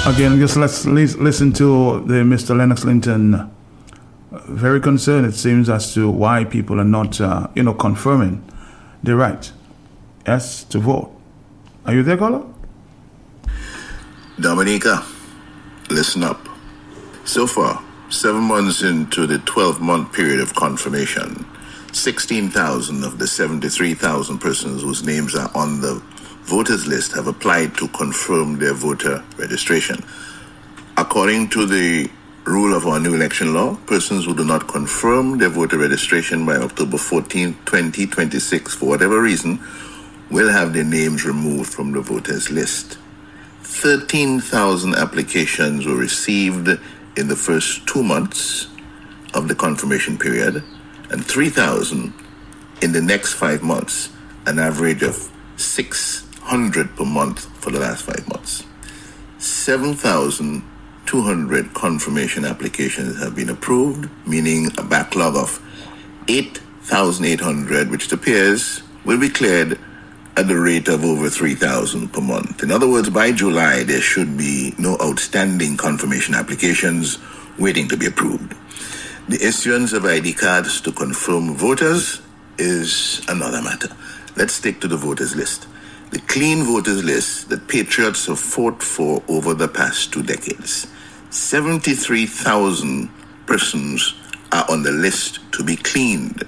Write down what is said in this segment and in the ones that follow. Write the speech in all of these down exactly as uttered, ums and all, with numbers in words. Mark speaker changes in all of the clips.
Speaker 1: Again, just let's listen to the Mister Lennox Linton. Very concerned, it seems, as to why people are not, uh, you know, confirming the right, yes, to vote. Are you there, caller?
Speaker 2: Dominica, listen up. So far, seven months into the twelve-month period of confirmation, sixteen thousand of the seventy-three thousand persons whose names are on the voters list have applied to confirm their voter registration. According to the rule of our new election law, persons who do not confirm their voter registration by October fourteenth, twenty twenty-six, for whatever reason, will have their names removed from the voters list. thirteen thousand applications were received in the first two months of the confirmation period, and three thousand in the next five months, an average of six hundred per month for the last five months. seven thousand two hundred confirmation applications have been approved, meaning a backlog of eight thousand eight hundred, which it appears will be cleared at the rate of over three thousand per month. In other words, by July, there should be no outstanding confirmation applications waiting to be approved. The issuance of I D cards to confirm voters is another matter. Let's stick to the voters list. The clean voters list that patriots have fought for over the past two decades. seventy-three thousand persons are on the list to be cleaned.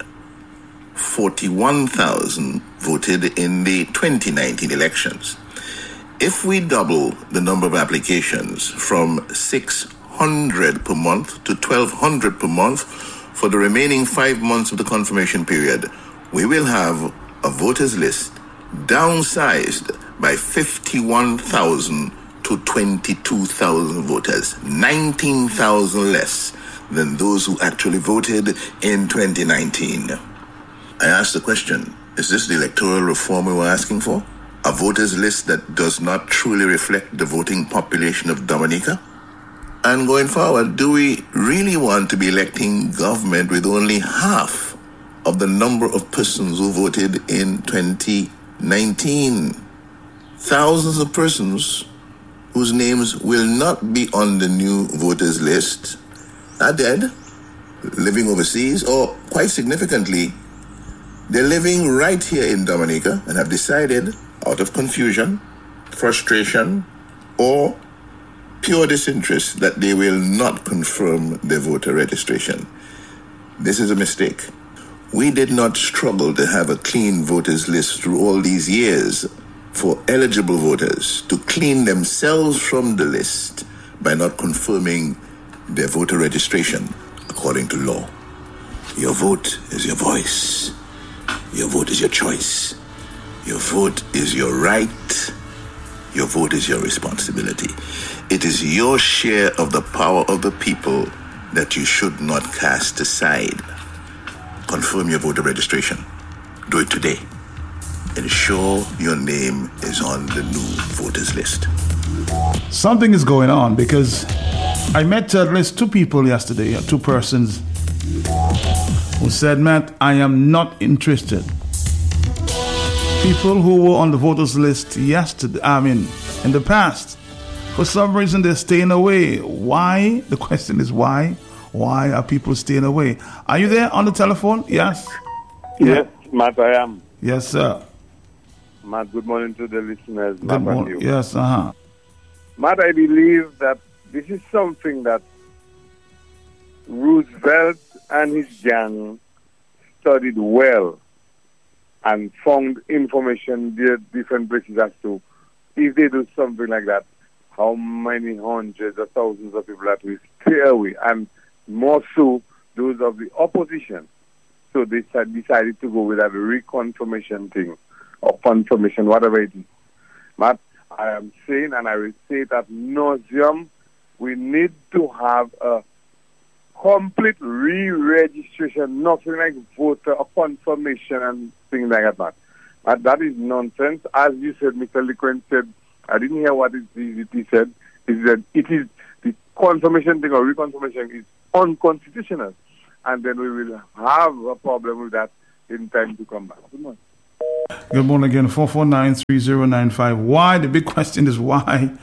Speaker 2: forty-one thousand voted in the twenty nineteen elections. If we double the number of applications from six hundred per month to twelve hundred per month for the remaining five months of the confirmation period, we will have a voters list downsized by fifty-one thousand to twenty-two thousand voters, nineteen thousand less than those who actually voted in twenty nineteen. I asked the question, is this the electoral reform we were asking for? A voters list that does not truly reflect the voting population of Dominica? And going forward, do we really want to be electing government with only half of the number of persons who voted in twenty nineteen? Thousands of persons whose names will not be on the new voters list are dead, living overseas, or quite significantly, they're living right here in Dominica and have decided, out of confusion, frustration, or pure disinterest, that they will not confirm their voter registration. This is a mistake. We did not struggle to have a clean voters list through all these years for eligible voters to clean themselves from the list by not confirming their voter registration according to law. Your vote is your voice. Your vote is your choice. Your vote is your right. Your vote is your responsibility. It is your share of the power of the people that you should not cast aside. Confirm your voter registration. Do it today. Ensure your name is on the new voters list.
Speaker 1: Something is going on, because I met at least two people yesterday, two persons, who said, Matt, I am not interested. People who were on the voters list yesterday, I mean, in the past, for some reason they're staying away. Why? The question is why? Why are people staying away? Are you there on the telephone? Yes?
Speaker 3: Yes, Matt, I am.
Speaker 1: Yes, sir.
Speaker 3: Matt, good morning to the listeners.
Speaker 1: Good morning. Yes, uh-huh.
Speaker 3: Matt, I believe that this is something that Roosevelt and his gang studied well and found information in different places as to, if they do something like that, how many hundreds or thousands of people that will stay away, and more so those of the opposition. So they decided to go with that reconfirmation thing, or confirmation, whatever it is. Matt, I am saying, and I will say it ad nauseum, we need to have a complete re-registration, nothing like voter confirmation and things like that, Matt. But that is nonsense. As you said, Mister Liquin said, I didn't hear what it is he said, is that it is the confirmation thing or reconfirmation is unconstitutional. And then we will have a problem with that in time to come back. Good morning.
Speaker 1: Good morning again, four four nine, three zero nine five. Why? The big question is why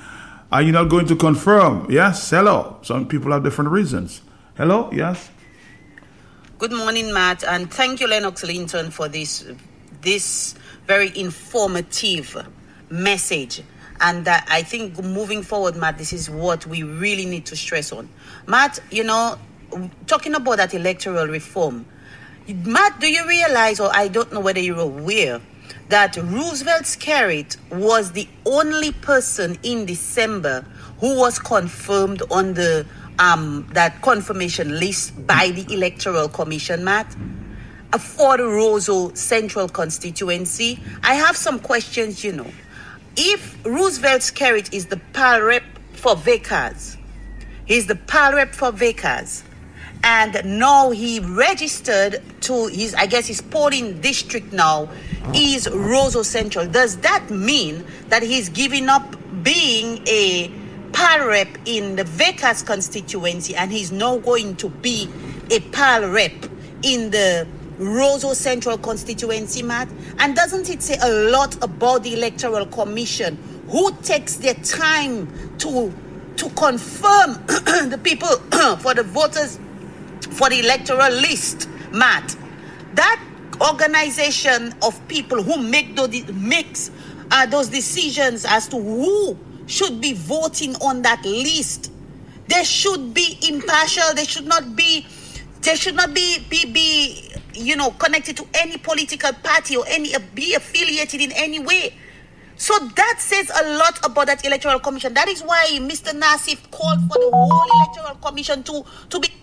Speaker 1: Are you not going to confirm? Yes, hello. Some people have different reasons. Hello, yes.
Speaker 4: Good morning, Matt, and thank you, Lennox Linton, for this this very informative message. And uh, I think moving forward, Matt, this is what we really need to stress on. Matt, you know, talking about that electoral reform, Matt, do you realize, or I don't know whether you're aware, that Roosevelt Skerrit was the only person in December who was confirmed on the um, that confirmation list by the Electoral Commission, Matt, for the Roseau Central constituency? I have some questions, you know. If Roosevelt Skerrit is the PAL rep for Vickers, he's the PAL rep for Vickers, and now he registered to his, I guess his polling district now is Roseau Central. Does that mean that he's giving up being a PAL rep in the Vickers constituency and he's now going to be a PAL rep in the Roseau Central constituency, Matt? And doesn't it say a lot about the Electoral Commission, who takes their time to to confirm the people for the voters for the electoral list, Matt? That organization of people who make those makes uh, those decisions as to who should be voting on that list, they should be impartial. They should not be. They should not be be be. you know, connected to any political party or any be affiliated in any way. So that says a lot about that Electoral Commission. That is why Mister Nassif called for the whole Electoral Commission to, to be...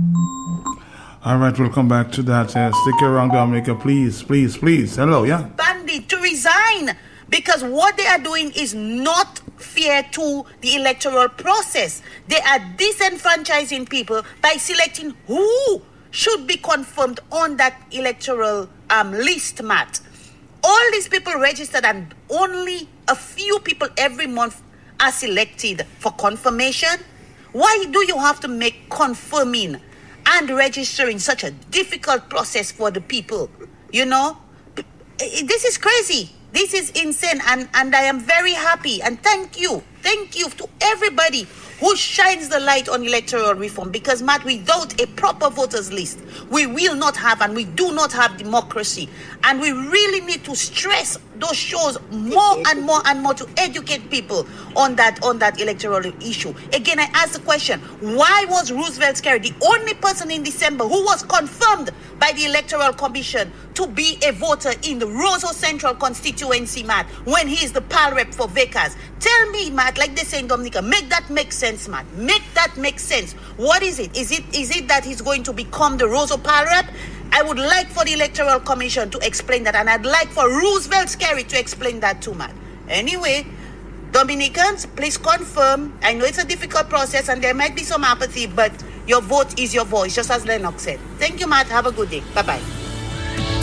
Speaker 1: All right, we'll come back to that. Uh, stick around, Dominica, please, please, please. Hello, yeah?
Speaker 4: Bandit to resign, because what they are doing is not fair to the electoral process. They are disenfranchising people by selecting who should be confirmed on that electoral um, list, Matt. All these people registered and only a few people every month are selected for confirmation. Why do you have to make confirming and registering such a difficult process for the people? You know, this is crazy. This is insane, and, and I am very happy, and thank you, thank you to everybody who shines the light on electoral reform, because, Matt, without a proper voters list, we will not have, and we do not have democracy. And we really need to stress those shows more and more and more to educate people on that on that electoral issue. Again, I ask the question, why was Roosevelt Skerrit the only person in December who was confirmed by the Electoral Commission to be a voter in the Roseau Central constituency, Matt, when he is the PAL rep for Vickers? Tell me, Matt, like they say in Dominica, make that make sense, Matt. Make that make sense. What is it? Is it is it that he's going to become the Roseau PAL rep? I would like for the Electoral Commission to explain that, and I'd like for Roosevelt Skerrit to explain that too, Matt. Anyway, Dominicans, please confirm. I know it's a difficult process and there might be some apathy, but your vote is your voice, just as Lennox said. Thank you, Matt. Have a good day. Bye-bye.